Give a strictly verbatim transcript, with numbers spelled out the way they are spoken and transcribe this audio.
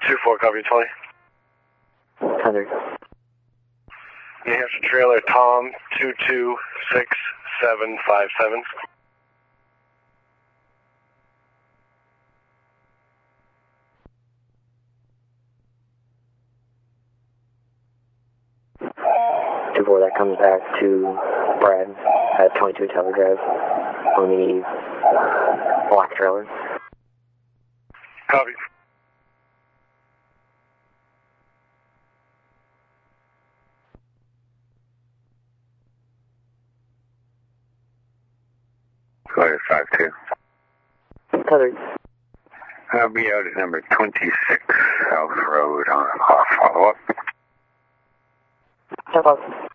two four, copy twenty. Hundred. New Hampshire trailer Tom two two six seven five seven. two four, that comes back to Brad at twenty-two Tower Drive on the black trailer. Copy. Go ahead, five two. Hundred. I'll be out at number twenty-six South Road on a call follow-up. Step up.